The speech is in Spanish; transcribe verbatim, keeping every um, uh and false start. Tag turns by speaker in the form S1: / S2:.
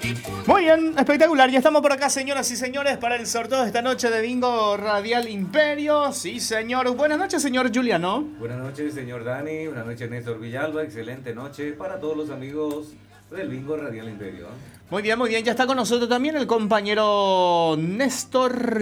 S1: Muy bien, espectacular. Ya estamos por acá, señoras y señores, para el sorteo de esta noche de Bingo Radial Imperio. Sí, señor. Buenas noches, señor Juliano.
S2: Buenas noches, señor Dani. Buenas noches, Néstor Villalba. Excelente noche para todos los amigos del Bingo Radial Imperio.
S1: Muy bien, muy bien. Ya está con nosotros también el compañero Néstor